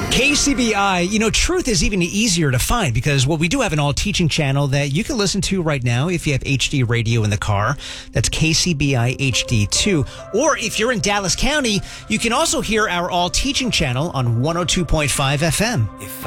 KCBI, truth is even easier to find because, we do have an all-teaching channel that you can listen to right now if you have HD radio in the car. That's KCBI HD2. Or if you're in Dallas County, you can also hear our all-teaching channel on 102.5 FM.